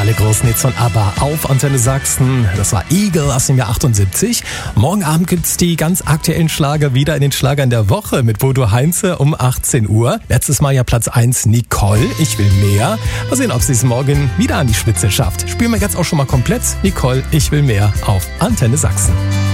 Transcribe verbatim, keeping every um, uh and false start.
Alle großen Hits von ABBA auf Antenne Sachsen. Das war Eagle aus dem Jahr achtundsiebzig. Morgen Abend gibt's die ganz aktuellen Schlager wieder in den Schlagern der Woche mit Bodo Heinze um achtzehn Uhr. Letztes Mal ja Platz eins Nicole, Ich will mehr. Mal sehen, ob sie es morgen wieder an die Spitze schafft. Spielen wir jetzt auch schon mal komplett Nicole, Ich will mehr auf Antenne Sachsen.